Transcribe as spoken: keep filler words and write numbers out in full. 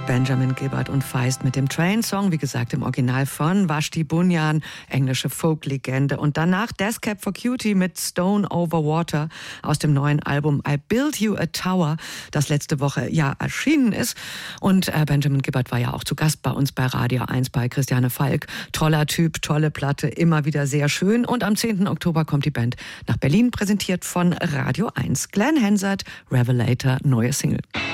Benjamin Gibbard und Feist mit dem Train-Song, wie gesagt im Original von Vashti Bunyan, englische Folk-Legende. Und danach Death Cab for Cutie mit Stone Over Water aus dem neuen Album I Built You a Tower, das letzte Woche ja erschienen ist. Und äh, Benjamin Gibbard war ja auch zu Gast bei uns bei Radio eins bei Christiane Falk. Toller Typ, tolle Platte, immer wieder sehr schön. Und am zehnten Oktober kommt die Band nach Berlin, präsentiert von Radio eins. Glenn Hansard, Revelator, neue Single.